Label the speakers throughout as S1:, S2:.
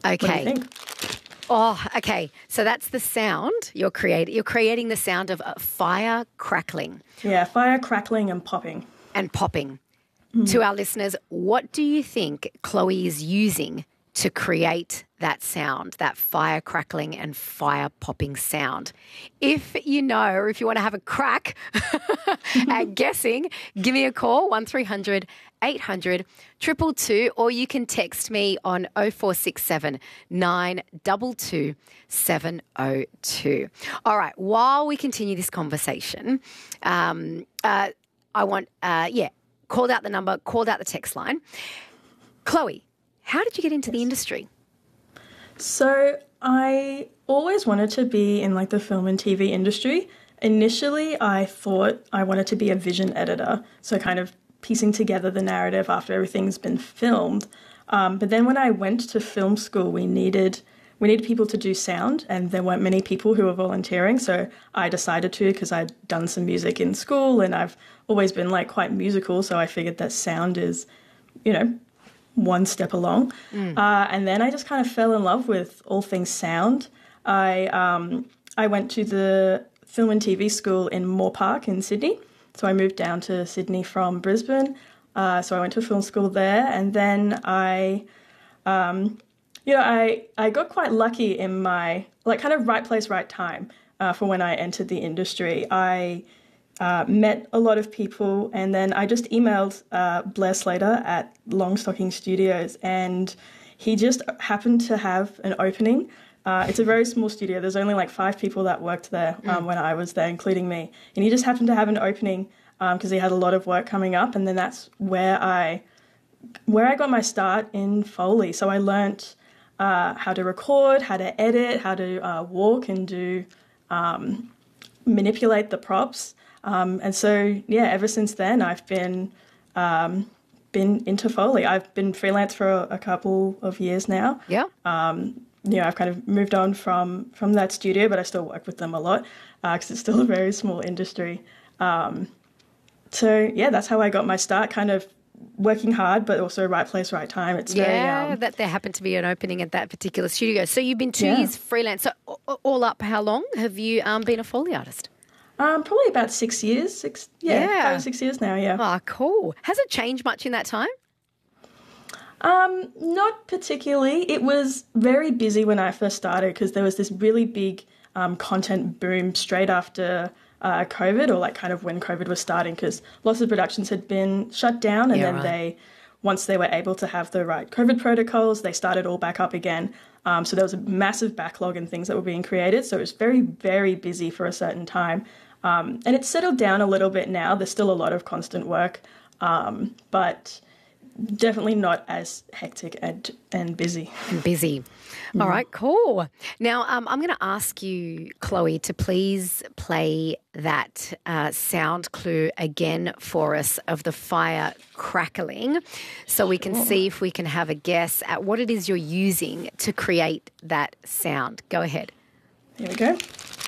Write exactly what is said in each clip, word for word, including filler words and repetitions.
S1: Okay.
S2: What do you think?
S1: Oh, okay. So that's the sound you're creating. You're creating the sound of uh, fire crackling.
S2: Yeah, fire crackling and popping.
S1: And popping. Mm. To our listeners, what do you think Chloe is using to create that sound, that fire crackling and fire popping sound? If you know, or if you want to have a crack at guessing, give me a call, one three hundred eight hundred two two two, or you can text me on oh four six seven nine two two seven oh two. All right, while we continue this conversation, um, uh, I want, uh, yeah, called out the number, called out the text line. Chloe, how did you get into yes. the industry?
S2: So I always wanted to be in like the film and T V industry. Initially, I thought I wanted to be a vision editor, so kind of piecing together the narrative after everything's been filmed. Um, but then when I went to film school, we needed we needed people to do sound, and there weren't many people who were volunteering, so I decided to because I'd done some music in school and I've always been like quite musical, so I figured that sound is, you know, one step along. Mm. Uh, and then I just kind of fell in love with all things sound. I um, I went to the film and T V school in Moore Park in Sydney. So I moved down to Sydney from Brisbane. Uh, so I went to film school there. And then I, um, you know, I, I got quite lucky in my, like, kind of right place, right time uh, for when I entered the industry. I uh, met a lot of people, and then I just emailed uh, Blair Slater at Longstocking Studios, and he just happened to have an opening. Uh, it's a very small studio. There's only like five people that worked there um, mm. when I was there, including me. And he just happened to have an opening because um, he had a lot of work coming up. And then that's where I where I got my start in Foley. So I learnt uh, how to record, how to edit, how to uh, walk and do um, manipulate the props. Um, and so, yeah, ever since then, I've been um, been into Foley. I've been freelance for a, a couple of years now.
S1: Yeah.
S2: Um, you know, I've kind of moved on from, from that studio, but I still work with them a lot because uh, it's still a very small industry. Um, so, yeah, that's how I got my start, kind of working hard, but also right place, right time. It's
S1: yeah,
S2: very, um,
S1: that there happened to be an opening at that particular studio. So you've been two
S2: yeah.
S1: years freelance. So all up, how long have you um, been a Foley artist?
S2: Um, probably about six years. Six, yeah,
S1: yeah.
S2: five or six years now, yeah.
S1: Oh, cool. Has it changed much in that time?
S2: Um, not particularly. It was very busy when I first started because there was this really big um, content boom straight after uh, COVID, or like kind of when COVID was starting, because lots of productions had been shut down, and
S1: yeah,
S2: then
S1: right.
S2: they, once they were able to have the right COVID protocols, they started all back up again. Um, so there was a massive backlog and things that were being created. So it was very, very busy for a certain time. Um, and it's settled down a little bit now. There's still a lot of constant work, um, but definitely not as hectic and, and busy.
S1: Busy. All right, cool. Now, um, I'm going to ask you, Chloe, to please play that uh, sound clue again for us of the fire crackling so we can see if we can have a guess at what it is you're using to create that sound. Go ahead.
S2: Here we go.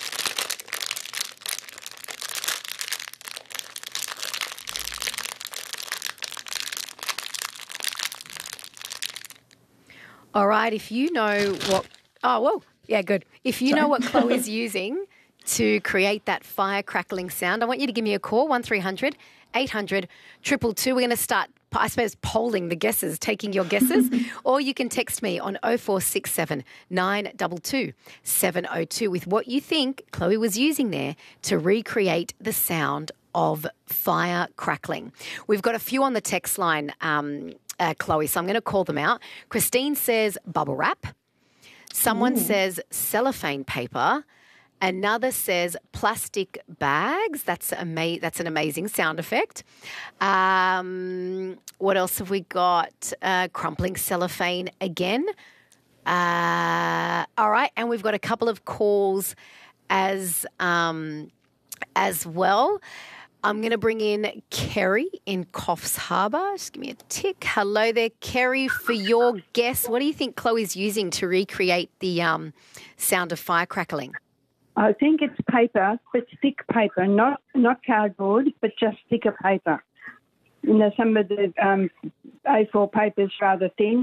S1: All right, if you know what... Oh, whoa. Yeah, good. If you
S2: Sorry.
S1: know what Chloe's using to create that fire crackling sound, I want you to give me a call, one three hundred eight hundred two two two. We're going to start, I suppose, polling the guesses, taking your guesses. Or you can text me on oh four six seven nine two two seven oh two with what you think Chloe was using there to recreate the sound of fire crackling. We've got a few on the text line, um, uh, Chloe, so I'm going to call them out. Christine says bubble wrap. Someone Ooh. says cellophane paper. Another says plastic bags. That's ama- That's an amazing sound effect. Um, what else have we got? Uh, crumpling cellophane again. Uh, all right, and we've got a couple of calls as um, as well. I'm going to bring in Kerry in Coffs Harbour. Just give me a tick. Hello there, Kerry. For your guess, what do you think Chloe's using to recreate the um, sound of fire crackling?
S3: I think it's paper, but thick paper, not not cardboard, but just thicker paper. You know, some of the um, A four paper is rather thin,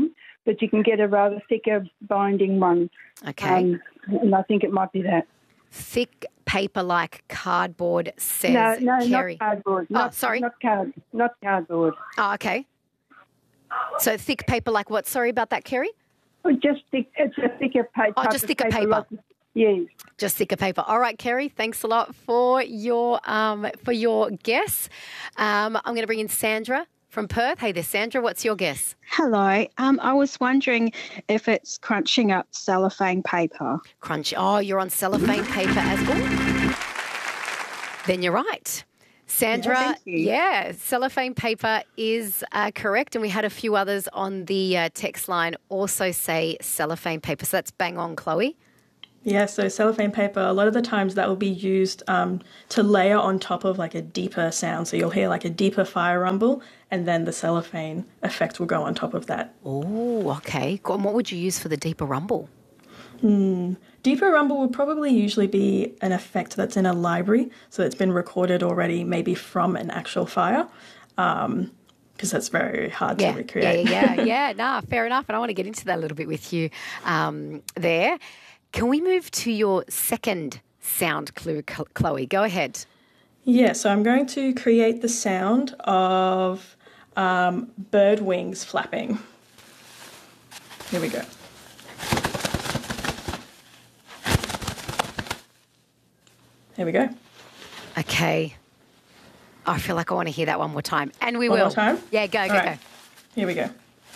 S3: but you can get a rather thicker binding one.
S1: Okay.
S3: Um, and I think it might be that.
S1: Thick paper like cardboard, says
S3: No, no,
S1: Kerry.
S3: not cardboard.
S1: Oh,
S3: Not,
S1: sorry.
S3: Not, card, not cardboard.
S1: Oh, okay. So thick paper like what? Sorry about that, Kerry?
S3: Oh, just thick, it's a thicker paper.
S1: Oh, just thicker paper.
S3: Like, yes.
S1: Just thicker paper. All right, Kerry, thanks a lot for your um, for your guess. Um, I'm going to bring in Sandra from Perth. Hey there, Sandra. What's your guess?
S4: Hello. Um, I was wondering if it's crunching up cellophane paper.
S1: Crunch. Oh, you're on cellophane paper as well. Then you're right. Sandra,
S4: Yeah, thank you.
S1: yeah, cellophane paper is uh, correct. And we had a few others on the uh, text line also say cellophane paper. So that's bang on, Chloe.
S2: Yeah, so cellophane paper, a lot of the times that will be used um, to layer on top of like a deeper sound. So you'll hear like a deeper fire rumble and then the cellophane effect will go on top of that.
S1: Oh, okay. And what would you use for the deeper rumble?
S2: Deeper rumble would probably usually be an effect that's in a library. So it's been recorded already maybe from an actual fire because that's very hard
S1: Yeah,
S2: to recreate.
S1: yeah, yeah, yeah. Nah, fair enough. And I want to get into that a little bit with you um, there. Can we move to your second sound clue, Chloe? Go ahead.
S2: Yeah, so I'm going to create the sound of um, bird wings flapping. Here we go. Here we go.
S1: Okay. I feel like I want to hear that one more time. And we
S2: One
S1: will.
S2: more time?
S1: Yeah, go, go,
S2: All right.
S1: go.
S2: Here we go.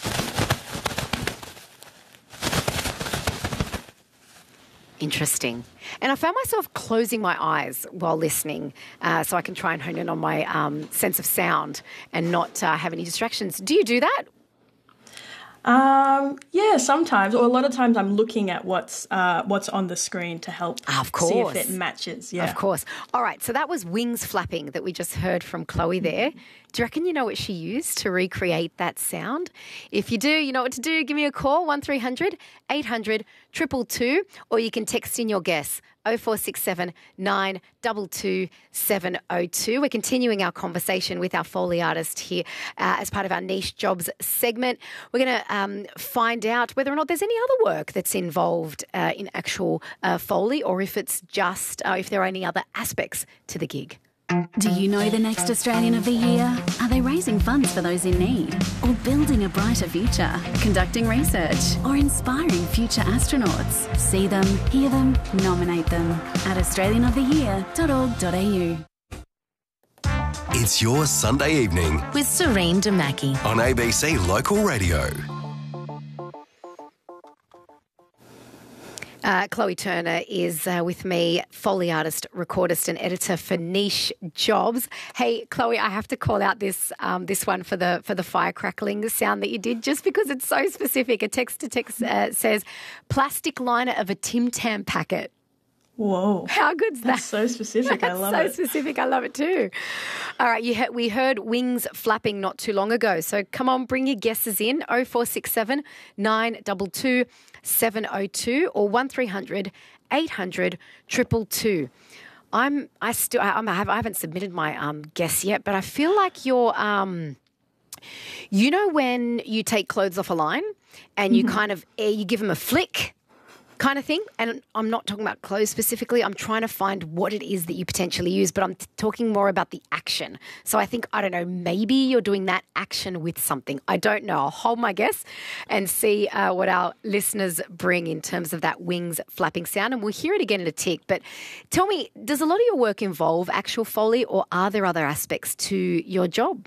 S1: Interesting. And I found myself closing my eyes while listening uh, so I can try and hone in on my um, sense of sound and not uh, have any distractions. Do you do that?
S2: Um, yeah, sometimes, or a lot of times I'm looking at what's uh, what's on the screen to help
S1: Of
S2: see
S1: course.
S2: if it matches. Yeah.
S1: Of course. All right, so that was wings flapping that we just heard from Chloe there. Do you reckon you know what she used to recreate that sound? If you do, you know what to do. Give me a call, one three hundred eight hundred two two two, or you can text in your guess, oh four six seven nine two two seven oh two. We're continuing our conversation with our Foley artist here uh, as part of our Niche Jobs segment. We're going to um, find out whether or not there's any other work that's involved uh, in actual uh, Foley, or if it's just, uh, if there are any other aspects to the gig.
S5: Do you know the next Australian of the Year? Are they raising funds for those in need? Or building a brighter future? Conducting research? Or inspiring future astronauts? See them, hear them, nominate them at australian of the year dot org dot a u.
S6: It's your Sunday evening
S7: with Serene Damaki.
S6: on A B C Local Radio.
S1: Uh, Chloe Turner is uh, with me, Foley artist, recordist and editor for Niche Jobs. Hey, Chloe, I have to call out this um, this one for the for the fire crackling sound that you did, just because it's so specific. A text to text uh, says, plastic liner of a Tim Tam packet.
S2: Whoa.
S1: How good's that?
S2: That's so specific. I
S1: That's
S2: love
S1: so
S2: it.
S1: specific. I love it too. All right, you he- we heard wings flapping not too long ago. So come on, bring your guesses in. oh four six seven nine two two seven oh two or one three hundred eight hundred two two two. I'm I still I, I'm, I, have, I haven't submitted my um guess yet, but I feel like you're um. You know when you take clothes off a line and you kind of eh, you give them a flick. Kind of thing. And I'm not talking about clothes specifically. I'm trying to find what it is that you potentially use, but I'm t- talking more about the action. So I think, I don't know, maybe you're doing that action with something. I don't know. I'll hold my guess and see uh, what our listeners bring in terms of that wings flapping sound. And we'll hear it again in a tick. But tell me, does a lot of your work involve actual Foley, or are there other aspects to your job?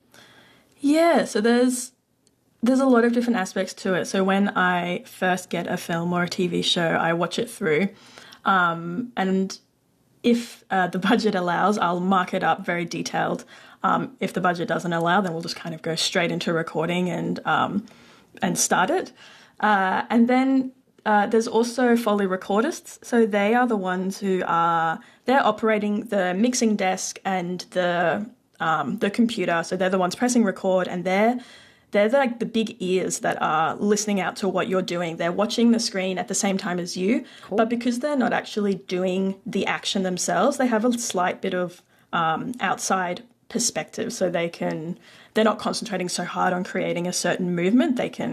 S2: Yeah, so there's there's a lot of different aspects to it. So when I first get a film or a T V show, I watch it through. Um, and if uh, the budget allows, I'll mark it up very detailed. Um, if the budget doesn't allow, then we'll just kind of go straight into recording and um, and start it. Uh, and then uh, there's also Foley recordists. So they are the ones who are, they're operating the mixing desk and the um, the computer. So they're the ones pressing record, and they're They're like the big ears that are listening out to what you're doing. They're watching the screen at the same time as you, cool. But because they're not actually doing the action themselves, they have a slight bit of um, outside perspective. So they can, they're not concentrating so hard on creating a certain movement. They can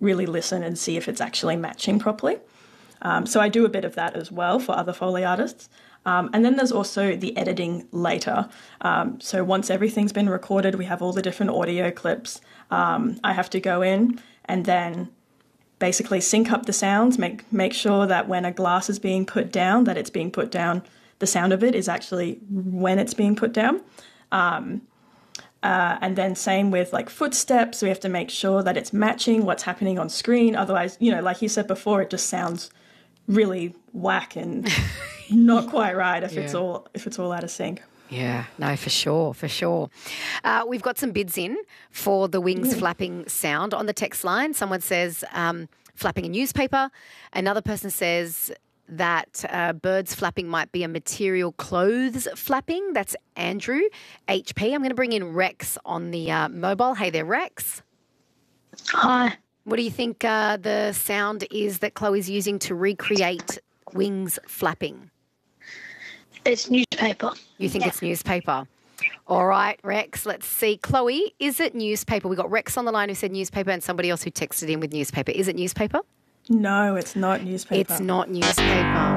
S2: really listen and see if it's actually matching properly. Um, so I do a bit of that as well for other Foley artists. Um, and then there's also the editing later. Um, so once everything's been recorded, we have all the different audio clips. Um, I have to go in and then basically sync up the sounds, make make sure that when a glass is being put down, that it's being put down, the sound of it is actually when it's being put down. Um, uh, and then same with like footsteps, we have to make sure that it's matching what's happening on screen. Otherwise, you know, like you said before, it just sounds really whack and not quite right if yeah. it's all if it's all out of sync.
S1: Yeah, no, for sure, for sure. Uh, we've got some bids in for the wings mm. flapping sound on the text line. Someone says um, flapping a newspaper. Another person says that uh, birds flapping might be a material clothes flapping. That's Andrew, H P. I'm going to bring in Rex on the uh, mobile. Hey there, Rex.
S7: Hi.
S1: What do you think uh, the sound is that Chloe's using to recreate wings flapping?
S7: It's newspaper.
S1: You think
S7: yeah.
S1: it's newspaper? All right, Rex, let's see. Chloe, is it newspaper? We got Rex on the line who said newspaper and somebody else who texted in with newspaper. Is it newspaper?
S2: No, it's not newspaper.
S1: It's not newspaper.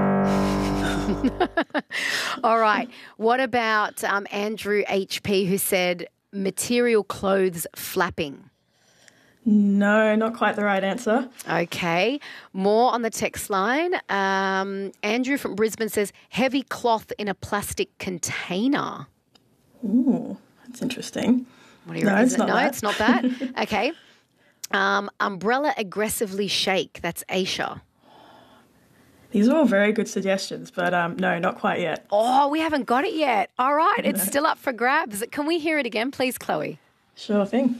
S1: All right. What about um, Andrew H P who said material clothes flapping?
S2: No, not quite the right answer.
S1: Okay. More on the text line. Um, Andrew from Brisbane says heavy cloth in a plastic container.
S2: Ooh, that's interesting.
S1: What do you
S2: no,
S1: reckon?
S2: it's not
S1: no,
S2: that.
S1: it's not that. Okay. Um, umbrella aggressively shake. That's Aisha.
S2: These are all very good suggestions, but um, no, not quite yet.
S1: Oh, we haven't got it yet. All right. It's no. still up for grabs. Can we hear it again, please, Chloe?
S2: Sure thing.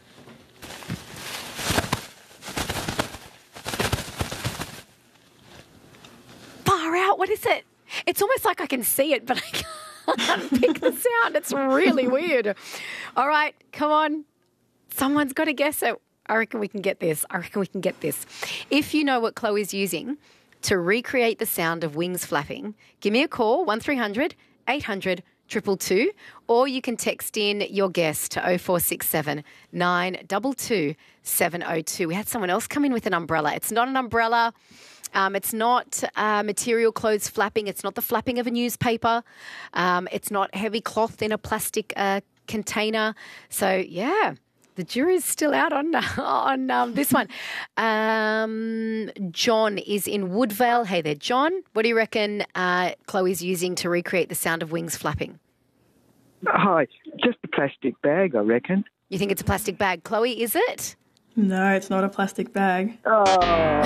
S1: Out. What is it? It's almost like I can see it, but I can't pick the sound. It's really weird. All right, come on. Someone's got to guess it. I reckon we can get this. I reckon we can get this. If you know what Chloe's using to recreate the sound of wings flapping, give me a call, one three hundred eight hundred two two two, or you can text in your guess to oh four six seven nine two two seven oh two. We had someone else come in with an umbrella. It's not an umbrella. Um, it's not uh, material clothes flapping. It's not the flapping of a newspaper. Um, it's not heavy cloth in a plastic uh, container. So, yeah, the jury's still out on on um, this one. Um, John is in Woodvale. Hey there, John. What do you reckon uh, Chloe's using to recreate the sound of wings flapping?
S8: Hi, just a plastic bag, I reckon.
S1: You think it's a plastic bag. Chloe, is it?
S2: No, it's not a plastic bag.
S8: Oh.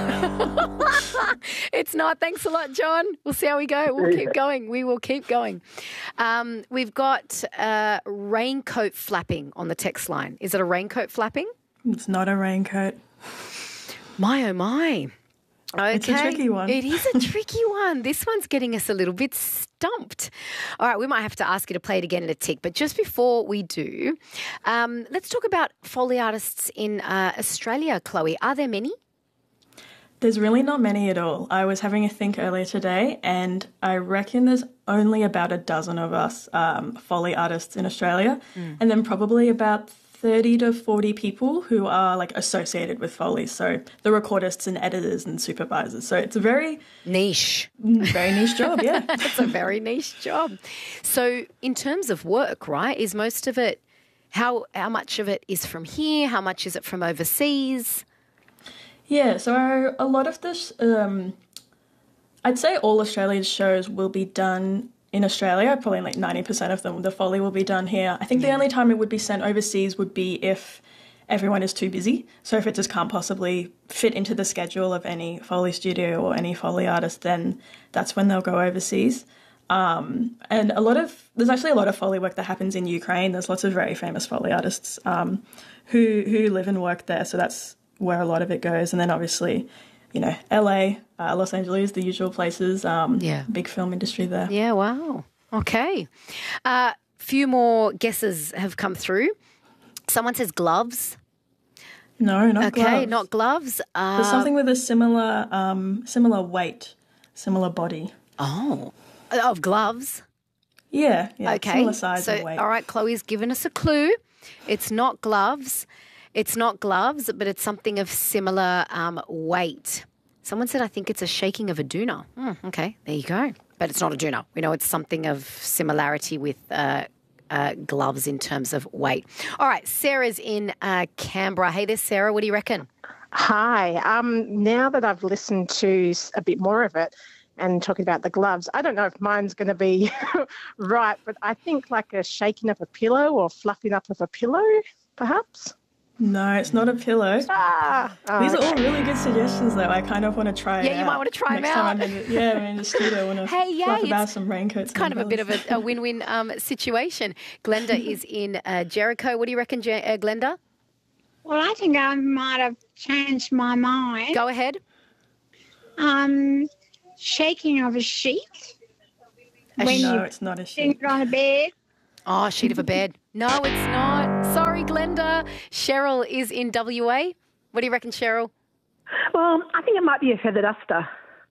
S1: It's not. Thanks a lot, John. We'll see how we go. We'll keep going. We will keep going. Um, we've got uh, raincoat flapping on the text line. Is it a raincoat flapping?
S2: It's not a raincoat.
S1: My, oh, my. Okay.
S2: It's a tricky one.
S1: It is a tricky one. This one's getting us a little bit stumped. All right, we might have to ask you to play it again in a tick. But just before we do, um, let's talk about Foley artists in uh, Australia, Chloe. Are there many?
S2: There's really not many at all. I was having a think earlier today, and I reckon there's only about a dozen of us um, Foley artists in Australia, mm. and then probably about thirty to forty people who are like associated with Foley. So the recordists and editors and supervisors. So it's a very
S1: niche,
S2: very niche job. Yeah,
S1: it's a very niche job. So in terms of work, right, is most of it, how, how much of it is from here? How much is it from overseas?
S2: Yeah, so a lot of this, um, I'd say all Australia's shows will be done in Australia. Probably like ninety percent of them, the Foley will be done here. I think yeah. the only time it would be sent overseas would be if everyone is too busy. So if it just can't possibly fit into the schedule of any Foley studio or any Foley artist, then that's when they'll go overseas. Um, and a lot of, there's actually a lot of Foley work that happens in Ukraine. There's lots of very famous Foley artists um, who who live and work there. So that's where a lot of it goes. And then obviously, you know, L A, uh, Los Angeles, the usual places, um,
S1: yeah.
S2: big film industry there.
S1: Yeah, wow. Okay. A uh, few more guesses have come through. Someone says gloves.
S2: No, not
S1: okay,
S2: gloves.
S1: Okay, not gloves. Uh,
S2: There's something with a similar um, similar weight, similar body.
S1: Oh, of gloves?
S2: Yeah, yeah.
S1: Okay.
S2: Similar size
S1: so,
S2: and weight.
S1: All right, Chloe's given us a clue. It's not gloves. It's not gloves, but it's something of similar um, weight. Someone said, I think it's a shaking of a doona. Mm, okay, there you go. But it's not a doona. We know it's something of similarity with uh, uh, gloves in terms of weight. All right, Sarah's in uh, Canberra. Hey there, Sarah. What do you reckon?
S9: Hi. Um, now that I've listened to a bit more of it and talking about the gloves, I don't know if mine's going to be right, but I think like a shaking of a pillow or fluffing up of a pillow, perhaps.
S2: No, it's not a pillow.
S9: Ah, oh,
S2: These
S9: okay.
S2: are all really good suggestions, though. I kind of want to try
S1: Yeah,
S2: it
S1: you
S2: out.
S1: might want to try them
S2: Next
S1: out.
S2: time I'm in the, yeah, I'm in the studio. I want to
S1: Hey, yay,
S2: fluff about
S1: it's
S2: some raincoats.
S1: It's kind of a bit of a, a win-win um, situation. Glenda is in uh, Jericho. What do you reckon, Je- uh, Glenda?
S10: Well, I think I might have changed my mind.
S1: Go ahead.
S10: Um, shaking of a sheet.
S1: A
S10: when
S1: sh-
S2: No,
S10: you
S2: it's not a
S10: think
S2: sheet.
S10: on a bed.
S1: Oh, sheet of a bed. No, it's not. Sorry, Glenda. Cheryl is in W A. What do you reckon, Cheryl?
S3: Well, I think it might be a feather duster.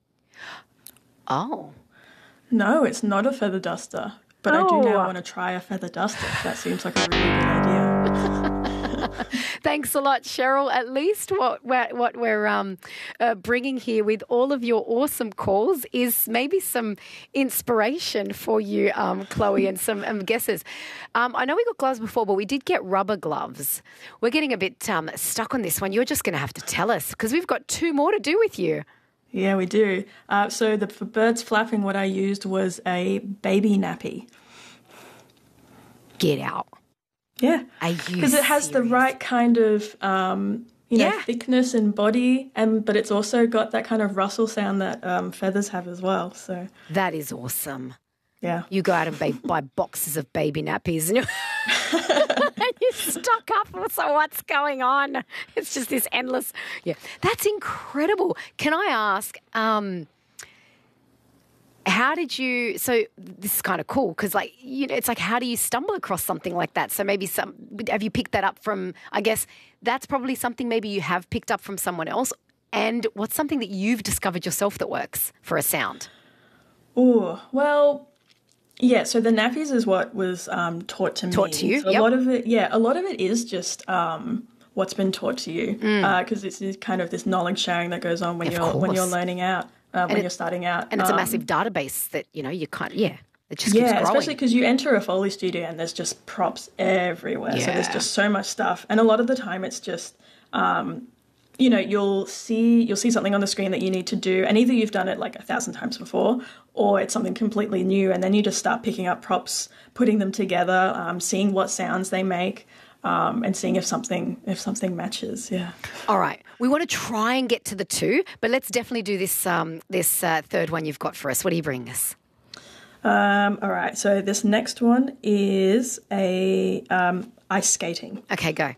S1: Oh.
S2: No, it's not a feather duster. But I do
S3: Oh.
S2: now want to try a feather duster. That seems like a really good idea.
S1: Thanks a lot, Cheryl. At least what we're, what we're um, uh, bringing here with all of your awesome calls is maybe some inspiration for you, um, Chloe, and some um, guesses. Um, I know we got gloves before, but we did get rubber gloves. We're getting a bit um, stuck on this one. You're just going to have to tell us because we've got two more to do with you.
S2: Yeah, we do. Uh, so the, for birds flapping, what I used was a baby nappy.
S1: Get out.
S2: Yeah.
S1: Are you
S2: Because it has the
S1: serious?
S2: right kind of, um, you know,
S1: Yeah.
S2: thickness and body, and but it's also got that kind of rustle sound that um, feathers have as well. So,
S1: That is awesome.
S2: yeah.
S1: You go out and ba- buy boxes of baby nappies and you're, you're stuck up. So what's going on? It's just this endless. Yeah, that's incredible. Can I ask, um, how did you, so this is kind of cool because like, you know, it's like, how do you stumble across something like that? So maybe some, have you picked that up from, I guess that's probably something maybe you have picked up from someone else. And what's something that you've discovered yourself that works for a sound?
S2: Oh, well, yeah, so the nappies is what was um, taught to me.
S1: Taught to you,
S2: So
S1: yep.
S2: A lot of it, yeah, a lot of it is just um, what's been taught to you
S1: Mm.
S2: because it's this kind of this knowledge sharing that goes on when
S1: Of
S2: you're when you're
S1: course.
S2: learning out, uh, when
S1: it-
S2: you're starting out.
S1: And it's a
S2: Um,
S1: massive database that, you know, you can't, yeah, it just keeps
S2: Yeah,
S1: growing.
S2: especially because you enter a Foley studio and there's just props everywhere. So there's
S1: Yeah.
S2: just so much stuff. And a lot of the time it's just, um, you know, you'll see you'll see something on the screen that you need to do, and either you've done it like a thousand times before, or it's something completely new, and then you just start picking up props, putting them together, um, seeing what sounds they make, um, and seeing if something if something matches. Yeah.
S1: All right. We want to try and get to the two, but let's definitely do this um, this uh, third one you've got for us. What do you bring us?
S2: Um, all right. So this next one is a um, ice skating.
S1: Okay, go.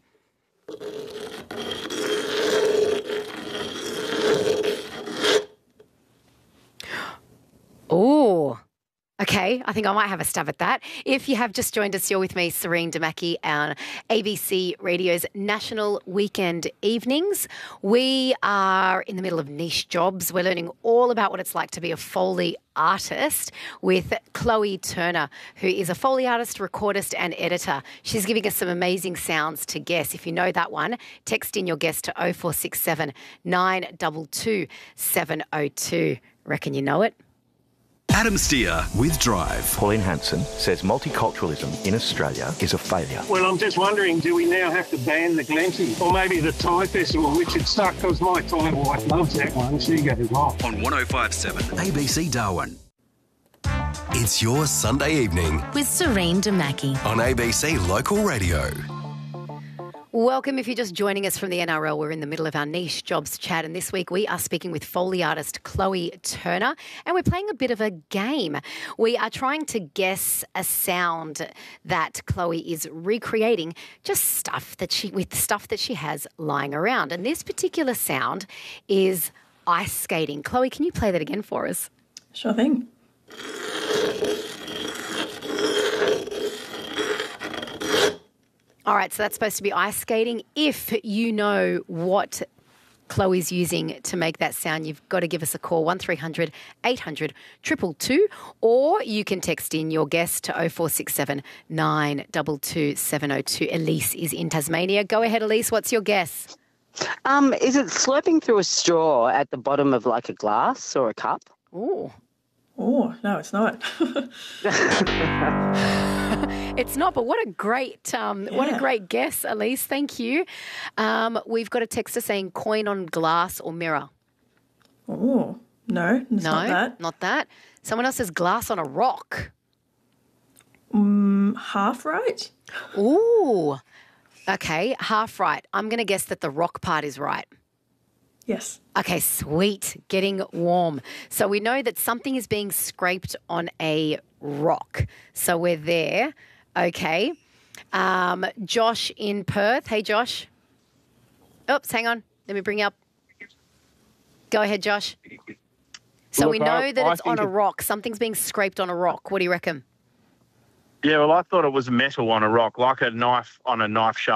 S1: Oh, okay. I think I might have a stab at that. If you have just joined us, you're with me, Serene Damaki, on A B C Radio's National Weekend Evenings. We are in the middle of niche jobs. We're learning all about what it's like to be a Foley artist with Chloe Turner, who is a Foley artist, recordist and editor. She's giving us some amazing sounds to guess. If you know that one, text in your guess to oh four six seven, nine two two, seven oh two. Reckon you know it?
S6: Adam Steer with Drive.
S11: Pauline Hanson says multiculturalism in Australia is a failure.
S12: Well, I'm just wondering, do we now have to ban the Glenty or maybe the Thai Festival, which it stuck because my Thai wife loves that one. She goes off.
S6: On one oh five seven A B C Darwin. It's your Sunday evening
S13: with Serene Damaki
S6: on A B C Local Radio.
S1: Welcome if you're just joining us from the N R L. We're in the middle of our niche jobs chat, and this week we are speaking with Foley artist Chloe Turner, and we're playing a bit of a game. We are trying to guess a sound that Chloe is recreating, just stuff that she with stuff that she has lying around. And this particular sound is ice skating. Chloe, can you play that again for us?
S2: Sure thing.
S1: All right, so that's supposed to be ice skating. If you know what Chloe's using to make that sound, you've got to give us a call, one three hundred eight hundred two two two, or you can text in your guess to oh four six seven nine two two seven oh two. Elise is in Tasmania. Go ahead, Elise. What's your guess?
S13: Um, is it slurping through a straw at the bottom of like a glass or a cup?
S1: Ooh.
S2: Oh, no, it's not.
S1: It's not, but what a great um,
S2: Yeah.
S1: what a great guess, Elise. Thank you. Um, we've got a texter saying coin on glass or mirror.
S2: Oh, no, it's
S1: no,
S2: not that.
S1: not that. Someone else says glass on a rock.
S2: Mm, half right.
S1: Ooh. Okay, half right. I'm going to guess that the rock part is right.
S2: Yes.
S1: Okay, sweet. Getting warm. So we know that something is being scraped on a rock. So we're there. Okay. Um, Josh in Perth. Hey, Josh. Oops, hang on. Let me bring you up. Go ahead, Josh. So
S14: Look,
S1: we know
S14: I-
S1: that
S14: I
S1: it's on
S14: think
S1: a
S14: it-
S1: rock. Something's being scraped on a rock. What do you reckon?
S14: Yeah, well, I thought it was metal on a rock, like a knife on a knife sharp.